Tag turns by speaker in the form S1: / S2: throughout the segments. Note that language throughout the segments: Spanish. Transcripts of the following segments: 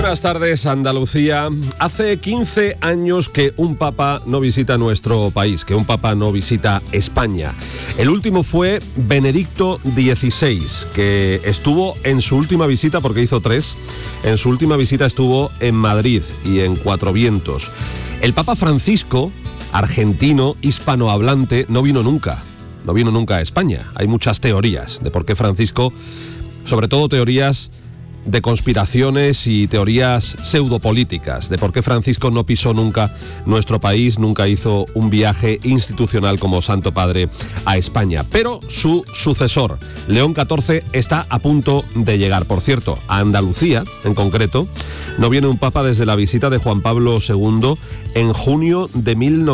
S1: Buenas tardes, Andalucía. Hace 15 años que un papa no visita nuestro país, que un papa no visita España. El último fue Benedicto XVI, que estuvo en su última visita, porque hizo 3, en su última visita estuvo en Madrid y en Cuatro Vientos. El Papa Francisco, argentino, hispanohablante, no vino nunca a España. Hay muchas teorías de por qué Francisco, sobre todo teorías de conspiraciones y teorías pseudopolíticas, de por qué Francisco no pisó nunca nuestro país, nunca hizo un viaje institucional como Santo Padre a España. Pero su sucesor, León XIV, está a punto de llegar. Por cierto, a Andalucía, en concreto, no viene un papa desde la visita de Juan Pablo II en junio de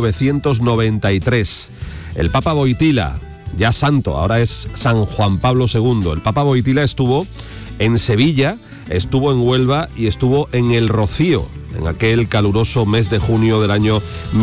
S1: 1993. El Papa Wojtyła, ya santo, ahora es San Juan Pablo II. El Papa Wojtyła estuvo en Sevilla, estuvo en Huelva y estuvo en El Rocío, en aquel caluroso mes de junio del año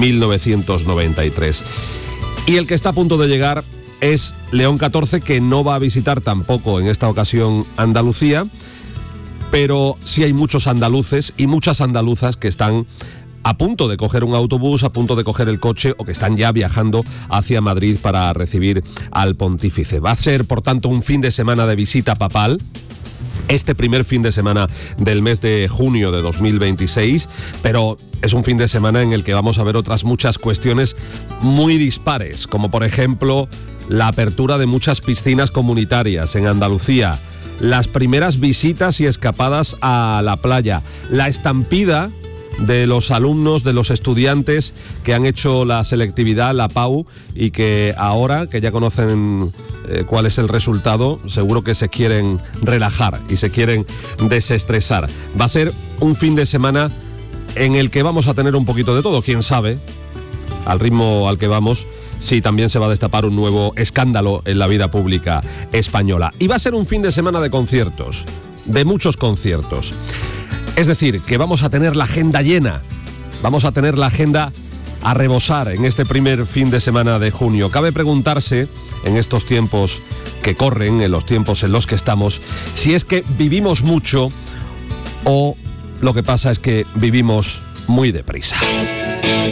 S1: 1993. Y el que está a punto de llegar es León XIV, que no va a visitar tampoco en esta ocasión Andalucía, pero sí hay muchos andaluces y muchas andaluzas que están a punto de coger un autobús, a punto de coger el coche o que están ya viajando hacia Madrid para recibir al pontífice. Va a ser, por tanto, un fin de semana de visita papal, este primer fin de semana del mes de junio de 2026, pero es un fin de semana en el que vamos a ver otras muchas cuestiones muy dispares, como por ejemplo la apertura de muchas piscinas comunitarias en Andalucía, las primeras visitas y escapadas a la playa, la estampida de los alumnos, de los estudiantes que han hecho la selectividad, la PAU, y que ahora, que ya conocen cuál es el resultado, seguro que se quieren relajar y se quieren desestresar. Va a ser un fin de semana en el que vamos a tener un poquito de todo. Quién sabe, al ritmo al que vamos, si también se va a destapar un nuevo escándalo en la vida pública española. Y va a ser un fin de semana de conciertos, de muchos conciertos. Es decir, que vamos a tener la agenda llena, vamos a tener la agenda a rebosar en este primer fin de semana de junio. Cabe preguntarse, en estos tiempos que corren, en los tiempos en los que estamos, si es que vivimos mucho o lo que pasa es que vivimos muy deprisa.